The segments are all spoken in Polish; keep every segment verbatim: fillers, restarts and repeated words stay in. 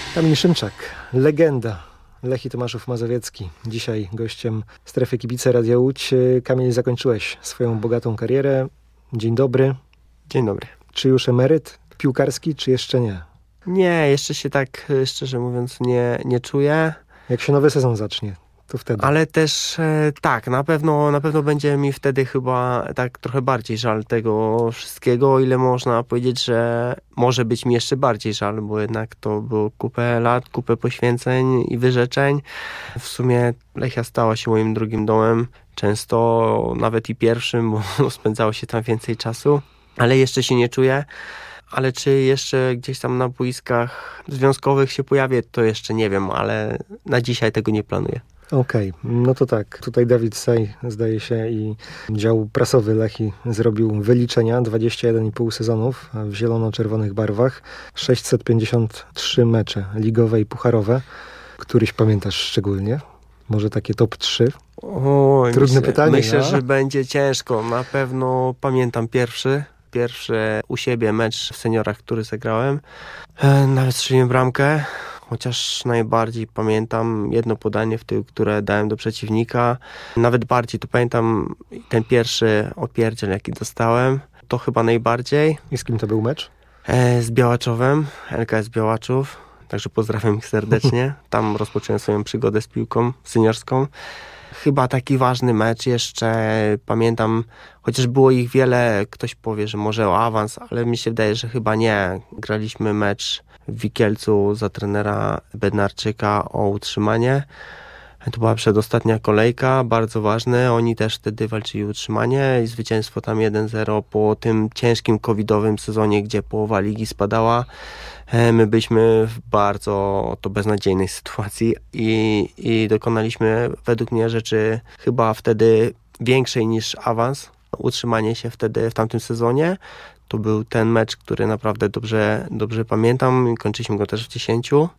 Kamil Szymczak, legenda Lechii Tomaszów Mazowiecki. Dzisiaj gościem Strefy Kibice Radia Łódź. Kamil, zakończyłeś swoją bogatą karierę. Dzień dobry. Dzień dobry. Czy już emeryt piłkarski, czy jeszcze nie? Nie, jeszcze się tak, szczerze mówiąc, nie, nie czuję. Jak się nowy sezon zacznie, to wtedy. Ale też e, tak, na pewno, na pewno będzie mi wtedy chyba tak trochę bardziej żal tego wszystkiego, o ile można powiedzieć, że może być mi jeszcze bardziej żal, bo jednak to było kupę lat, kupę poświęceń i wyrzeczeń. W sumie Lechia stała się moim drugim domem, często nawet i pierwszym, bo spędzało się tam więcej czasu, ale jeszcze się nie czuję. Ale czy jeszcze gdzieś tam na boiskach związkowych się pojawię, to jeszcze nie wiem, ale na dzisiaj tego nie planuję. Okej, okay. No to tak. Tutaj Dawid Saj, zdaje się, i dział prasowy Lechii zrobił wyliczenia. dwadzieścia jeden i pół sezonów w zielono-czerwonych barwach. sześćset pięćdziesiąt trzy mecze ligowe i pucharowe. Któryś pamiętasz szczególnie? Może takie top trzy? O, Trudne myślę, pytanie. Myślę, a? że będzie ciężko. Na pewno pamiętam pierwszy. Pierwszy u siebie mecz w seniorach, który zagrałem. E, nawet strzeliłem bramkę. Chociaż najbardziej pamiętam jedno podanie w tył, które dałem do przeciwnika. Nawet bardziej tu pamiętam ten pierwszy opierdziel, jaki dostałem. To chyba najbardziej. I z kim to był mecz? E, z Białaczowem, L K S Białaczów. Także pozdrawiam ich serdecznie. Tam rozpocząłem swoją przygodę z piłką seniorską. Chyba taki ważny mecz jeszcze, pamiętam, chociaż było ich wiele, ktoś powie, że może o awans, ale mi się wydaje, że chyba nie. Graliśmy mecz w Wikielcu za trenera Bednarczyka o utrzymanie. To była przedostatnia kolejka, bardzo ważne. Oni też wtedy walczyli o utrzymanie i zwycięstwo tam jeden zero po tym ciężkim covidowym sezonie, gdzie połowa ligi spadała. My byliśmy w bardzo to beznadziejnej sytuacji i, i dokonaliśmy według mnie rzeczy chyba wtedy większej niż awans. Utrzymanie się wtedy w tamtym sezonie. To był ten mecz, który naprawdę dobrze, dobrze pamiętam. Kończyliśmy go też w dziesięciu.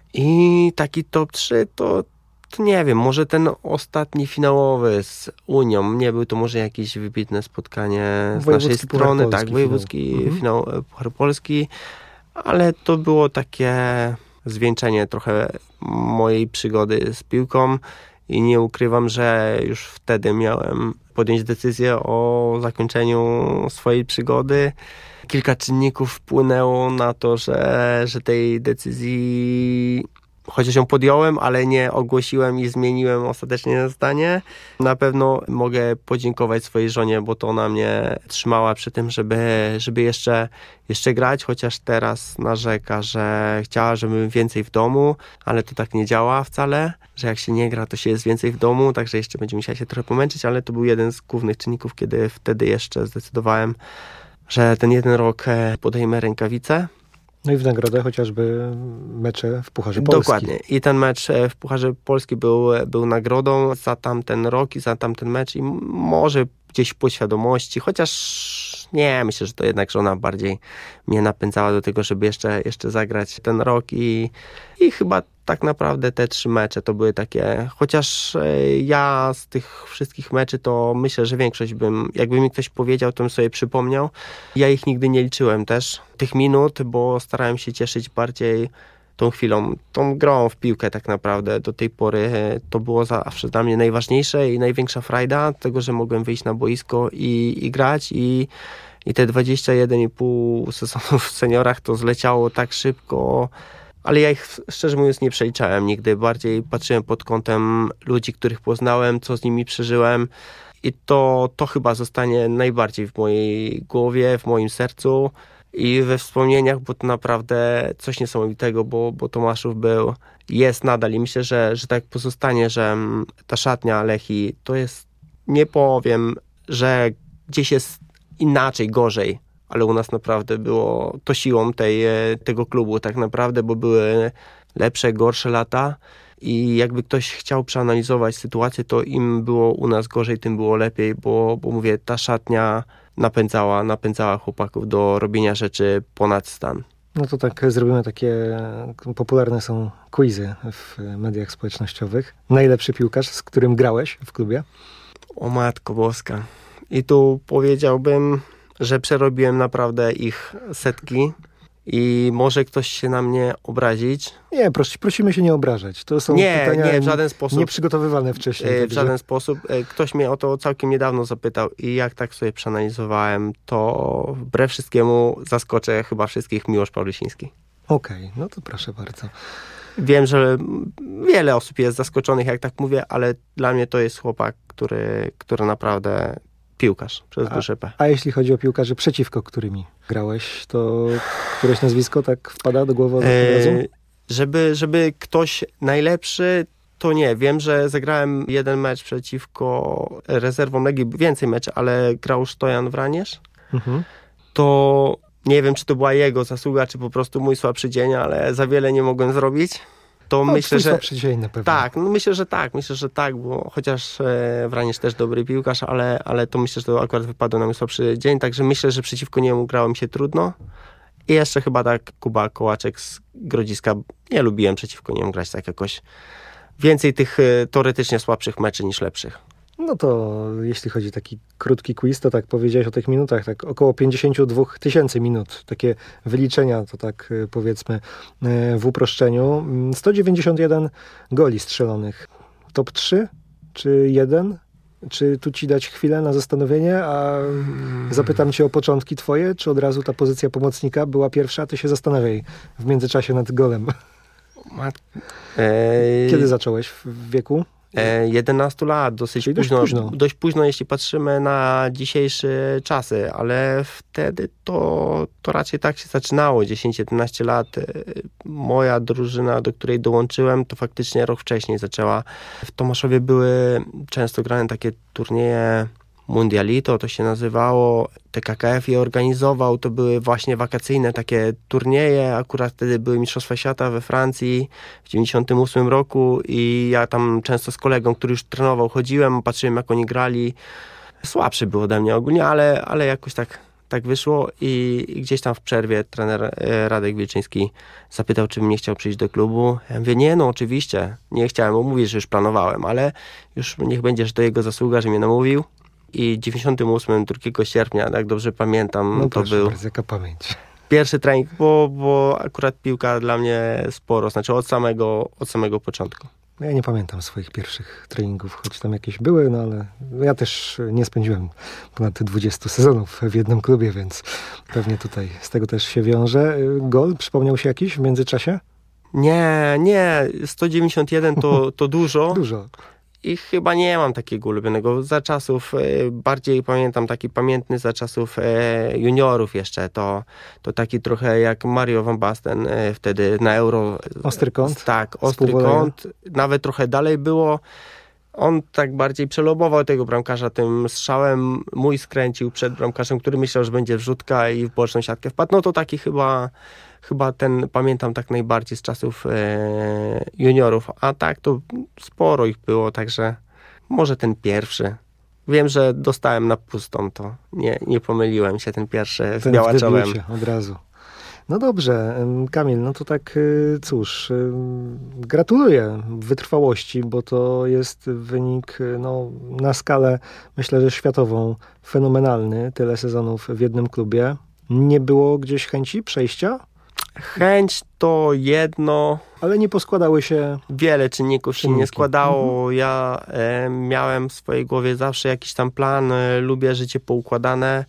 I taki top trzy to To nie wiem, może ten ostatni finałowy z Unią, nie był to może jakieś wybitne spotkanie z naszej strony, Polski, tak, wojewódzki finał, finał Puchar Polski, ale to było takie zwieńczenie trochę mojej przygody z piłką i nie ukrywam, że już wtedy miałem podjąć decyzję o zakończeniu swojej przygody. Kilka czynników wpłynęło na to, że, że tej decyzji chociaż ją podjąłem, ale nie ogłosiłem i zmieniłem ostatecznie zdanie. Na pewno mogę podziękować swojej żonie, bo to ona mnie trzymała przy tym, żeby, żeby jeszcze, jeszcze grać, chociaż teraz narzeka, że chciała, żebym więcej w domu, ale to tak nie działa wcale, że jak się nie gra, to się jest więcej w domu, także jeszcze będzie musiała się trochę pomęczyć, ale to był jeden z głównych czynników, kiedy wtedy jeszcze zdecydowałem, że ten jeden rok podejmę rękawice. No i w nagrodę chociażby mecze w Pucharze Polski. Dokładnie. I ten mecz w Pucharze Polski był, był nagrodą za tamten rok i za tamten mecz i może gdzieś w podświadomości, chociaż nie, myślę, że to jednak żona bardziej mnie napędzała do tego, żeby jeszcze, jeszcze zagrać ten rok i, i chyba tak naprawdę te trzy mecze to były takie, chociaż ja z tych wszystkich meczy to myślę, że większość bym, jakby mi ktoś powiedział, to bym sobie przypomniał. Ja ich nigdy nie liczyłem też, tych minut, bo starałem się cieszyć bardziej tą chwilą, tą grą w piłkę tak naprawdę. Do tej pory to było zawsze dla mnie najważniejsze i największa frajda tego, że mogłem wyjść na boisko i, i grać i, i te dwadzieścia jeden i pół sezonów w seniorach to zleciało tak szybko, ale ja ich szczerze mówiąc nie przeliczałem nigdy. Bardziej patrzyłem pod kątem ludzi, których poznałem, co z nimi przeżyłem i to, to chyba zostanie najbardziej w mojej głowie, w moim sercu i we wspomnieniach, bo to naprawdę coś niesamowitego, bo, bo Tomaszów był, jest nadal i myślę, że, że tak pozostanie, że ta szatnia Lechii to jest, nie powiem, że gdzieś jest inaczej, gorzej, ale u nas naprawdę było to siłą tej, tego klubu tak naprawdę, bo były lepsze, gorsze lata i jakby ktoś chciał przeanalizować sytuację, to im było u nas gorzej, tym było lepiej, bo, bo mówię, ta szatnia napędzała, napędzała chłopaków do robienia rzeczy ponad stan. No to tak zrobimy takie, popularne są quizy w mediach społecznościowych. Najlepszy piłkarz, z którym grałeś w klubie? O matko boska. I tu powiedziałbym, że przerobiłem naprawdę ich setki i może ktoś się na mnie obrazić. Nie, pros- prosimy się nie obrażać. To są nie, pytania nie, w żaden sposób. Nieprzygotowywane wcześniej. W także. żaden sposób. Ktoś mnie o to całkiem niedawno zapytał i jak tak sobie przeanalizowałem, to wbrew wszystkiemu zaskoczę chyba wszystkich Miłosz Pawlisiński. Okej, okay, no to proszę bardzo. Wiem, że wiele osób jest zaskoczonych, jak tak mówię, ale dla mnie to jest chłopak, który, który naprawdę piłkarz przez duże P. A jeśli chodzi o piłkarzy, przeciwko którymi grałeś, to któreś nazwisko tak wpada do głowy od razu? E, żeby, żeby ktoś najlepszy, to nie. Wiem, że zagrałem jeden mecz przeciwko rezerwom Legii, więcej meczy, ale grał Stojan Wraniesz. Mhm. To nie wiem, czy to była jego zasługa, czy po prostu mój słabszy dzień, ale za wiele nie mogłem zrobić. To no, myślę, że dzień na pewno. Tak, no myślę, że tak, myślę, że tak, bo chociaż e, Wraniesz też dobry piłkarz, ale, ale to myślę, że to akurat wypadło na mój słabszy dzień, także myślę, że przeciwko niemu grało mi się trudno. I jeszcze chyba tak Kuba Kołaczek z Grodziska, nie lubiłem przeciwko niemu grać tak jakoś. Więcej tych e, teoretycznie słabszych meczy niż lepszych. No to jeśli chodzi o taki krótki quiz, to tak powiedziałeś o tych minutach, tak około pięćdziesiąt dwa tysięcy minut. Takie wyliczenia, to tak powiedzmy w uproszczeniu. sto dziewięćdziesiąt jeden goli strzelonych. Top trzy? Czy jeden? Czy tu ci dać chwilę na zastanowienie, a zapytam cię o początki twoje, czy od razu ta pozycja pomocnika była pierwsza, a ty się zastanawiaj w międzyczasie nad golem. Kiedy zacząłeś w wieku? jedenaście lat, dosyć Czyli późno, dość późno. Dość późno, jeśli patrzymy na dzisiejsze czasy, ale wtedy to, to raczej tak się zaczynało, dziesięć jedenaście lat. Moja drużyna, do której dołączyłem, to faktycznie rok wcześniej zaczęła. W Tomaszowie były często grane takie turnieje Mundialito, to się nazywało, T K K F je organizował, to były właśnie wakacyjne takie turnieje, akurat wtedy były Mistrzostwa Świata we Francji w dziewięćdziesiątym ósmym roku i ja tam często z kolegą, który już trenował, chodziłem, patrzyłem jak oni grali. Słabszy był ode mnie ogólnie, ale, ale jakoś tak, tak wyszło i, i gdzieś tam w przerwie trener Radek Wilczyński zapytał, czy bym nie chciał przyjść do klubu. Ja mówię, nie, no oczywiście, nie chciałem mu mówić, że już planowałem, ale już niech będzie, że to jego zasługa, że mnie namówił. I dziewięćdziesiątym ósmym, drugiego sierpnia, jak dobrze pamiętam, no to proszę, był bardzo, jaka pamięć. Pierwszy trening, bo, bo akurat piłka dla mnie sporo, znaczy od samego, od samego początku. Ja nie pamiętam swoich pierwszych treningów, choć tam jakieś były, no ale ja też nie spędziłem ponad dwudziestu sezonów w jednym klubie, więc pewnie tutaj z tego też się wiąże. Gol przypomniał się jakiś w międzyczasie? Nie, nie, sto dziewięćdziesiąt jeden to, to dużo. Dużo. I chyba nie mam takiego ulubionego. Za czasów, e, bardziej pamiętam taki pamiętny za czasów e, juniorów jeszcze, to, to taki trochę jak Mario Van Basten e, wtedy na Euro. Ostry kąt? Tak, ostry kąt. Nawet trochę dalej było. On tak bardziej przelobował tego bramkarza tym strzałem. Mój skręcił przed bramkarzem, który myślał, że będzie wrzutka i w boczną siatkę wpadł. No to taki chyba... Chyba ten pamiętam tak najbardziej z czasów e, juniorów, a tak to sporo ich było, także może ten pierwszy. Wiem, że dostałem na pustą, to nie, nie pomyliłem się, ten pierwszy z ten Białaczowem. Od razu. No dobrze, Kamil, no to tak cóż, gratuluję wytrwałości, bo to jest wynik no, na skalę, myślę, że światową, fenomenalny, tyle sezonów w jednym klubie. Nie było gdzieś chęci przejścia? Chęć to jedno. Ale nie poskładały się... Wiele czynników się czynniki. nie składało. Mhm. Ja e, miałem w swojej głowie zawsze jakiś tam plan. E, lubię życie poukładane.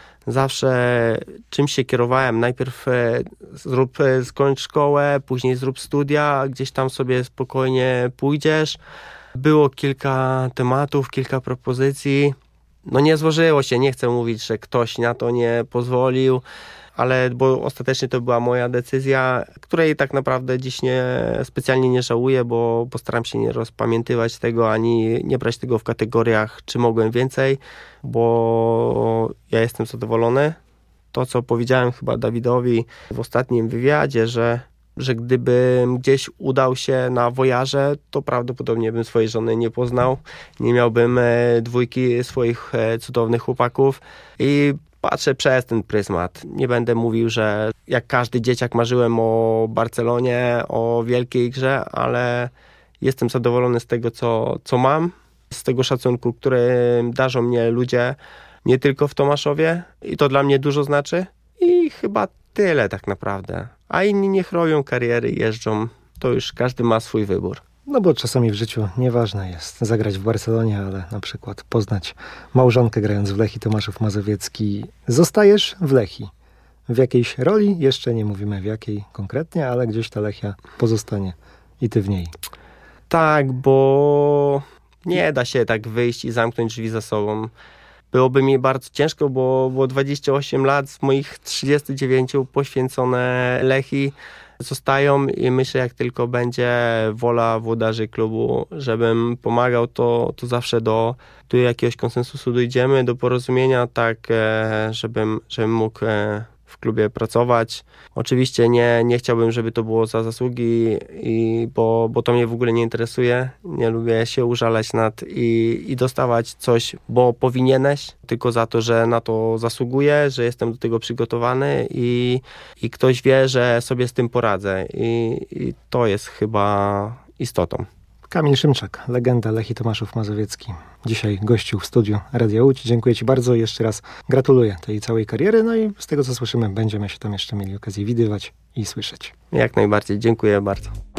Zawsze czymś się kierowałem. Najpierw e, zrób, e, skończ szkołę, później zrób studia, gdzieś tam sobie spokojnie pójdziesz. Było kilka tematów, kilka propozycji. No nie złożyło się. Nie chcę mówić, że ktoś na to nie pozwolił. Ale bo ostatecznie to była moja decyzja, której tak naprawdę dziś nie, specjalnie nie żałuję, bo postaram się nie rozpamiętywać tego, ani nie brać tego w kategoriach, czy mogłem więcej, bo ja jestem zadowolony. To, co powiedziałem chyba Dawidowi w ostatnim wywiadzie, że, że gdybym gdzieś udał się na wojaże, to prawdopodobnie bym swojej żony nie poznał, nie miałbym dwójki swoich cudownych chłopaków i patrzę przez ten pryzmat. Nie będę mówił, że jak każdy dzieciak marzyłem o Barcelonie, o wielkiej grze, ale jestem zadowolony z tego, co, co mam, z tego szacunku, który darzą mnie ludzie nie tylko w Tomaszowie i to dla mnie dużo znaczy i chyba tyle tak naprawdę. A inni niech robią kariery, jeżdżą, to już każdy ma swój wybór. No bo czasami w życiu nieważne jest zagrać w Barcelonie, ale na przykład poznać małżonkę grając w Lechii Tomaszów Mazowiecki. Zostajesz w Lechii. W jakiejś roli, jeszcze nie mówimy w jakiej konkretnie, ale gdzieś ta Lechia pozostanie i ty w niej. Tak, bo nie da się tak wyjść i zamknąć drzwi za sobą. Byłoby mi bardzo ciężko, bo było dwadzieścia osiem lat z moich trzydziestu dziewięciu poświęcone Lechii zostają i myślę, jak tylko będzie wola włodarzy klubu, żebym pomagał, to, to zawsze do, do jakiegoś konsensusu dojdziemy, do porozumienia, tak żebym, żebym mógł w klubie pracować. Oczywiście nie, nie chciałbym, żeby to było za zasługi, i, bo, bo to mnie w ogóle nie interesuje. Nie lubię się użalać nad i, i dostawać coś, bo powinieneś, tylko za to, że na to zasługuję, że jestem do tego przygotowany i, i ktoś wie, że sobie z tym poradzę. I, i to jest chyba istotą. Kamil Szymczak, legenda Lechii Tomaszów Mazowiecki. Dzisiaj gościł w studiu Radia Łódź. Dziękuję ci bardzo i jeszcze raz gratuluję tej całej kariery. No i z tego, co słyszymy, będziemy się tam jeszcze mieli okazję widywać i słyszeć. Jak najbardziej. Dziękuję bardzo.